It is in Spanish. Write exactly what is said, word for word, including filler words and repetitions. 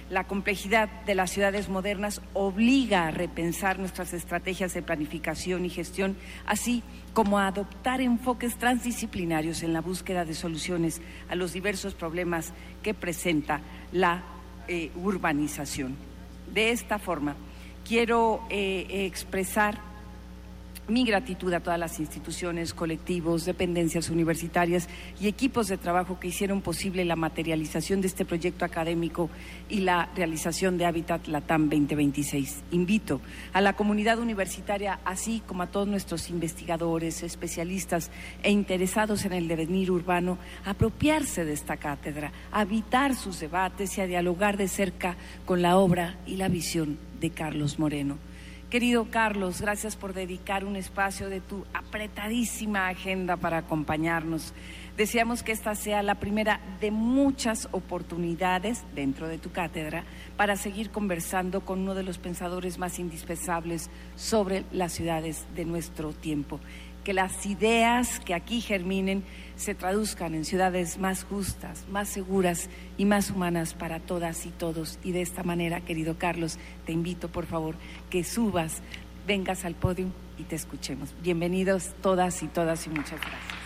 La complejidad de las ciudades modernas obliga a repensar nuestras estrategias de planificación y gestión, así como a adoptar enfoques transdisciplinarios en la búsqueda de soluciones a los diversos problemas que presenta la eh, urbanización. De esta forma, quiero eh, expresar mi gratitud a todas las instituciones, colectivos, dependencias universitarias y equipos de trabajo que hicieron posible la materialización de este proyecto académico y la realización de Hábitat Latam veinte veintiséis. Invito a la comunidad universitaria, así como a todos nuestros investigadores, especialistas e interesados en el devenir urbano, a apropiarse de esta cátedra, a habitar sus debates y a dialogar de cerca con la obra y la visión de Carlos Moreno. Querido Carlos, gracias por dedicar un espacio de tu apretadísima agenda para acompañarnos. Deseamos que esta sea la primera de muchas oportunidades dentro de tu cátedra para seguir conversando con uno de los pensadores más indispensables sobre las ciudades de nuestro tiempo. Que las ideas que aquí germinen se traduzcan en ciudades más justas, más seguras y más humanas para todas y todos. Y de esta manera, querido Carlos, te invito, por favor, que subas, vengas al podio y te escuchemos. Bienvenidos todas y todas y muchas gracias.